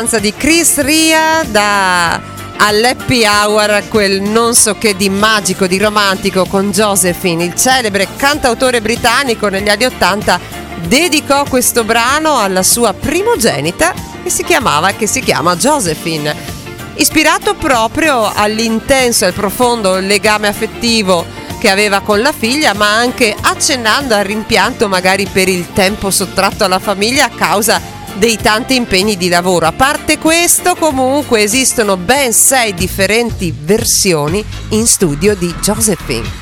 di Chris Rea all'happy hour, quel non so che di magico, di romantico con Josephine. Il celebre cantautore britannico negli anni '80 dedicò questo brano alla sua primogenita che si chiama Josephine, ispirato proprio all'intenso e al profondo legame affettivo che aveva con la figlia, ma anche accennando al rimpianto magari per il tempo sottratto alla famiglia a causa dei tanti impegni di lavoro. A parte questo, comunque esistono ben 6 differenti versioni in studio di Josephine.